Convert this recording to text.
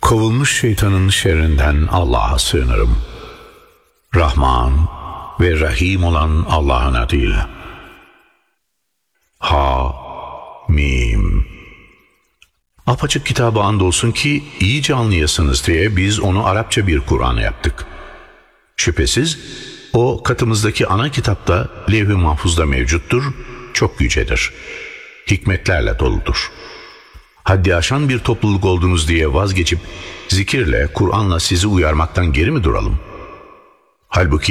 Kovulmuş şeytanın şerrinden Allah'a sığınırım. Rahman ve Rahim olan Allah'ın adıyla. Ha-Mim. Apaçık kitaba andolsun ki iyice anlayasınız diye biz onu Arapça bir Kur'an yaptık. Şüphesiz o katımızdaki ana kitapta Levh-i Mahfuz'da mevcuttur, çok yücedir. Hikmetlerle doludur. Haddi aşan bir topluluk oldunuz diye vazgeçip zikirle, Kur'an'la sizi uyarmaktan geri mi duralım? Halbuki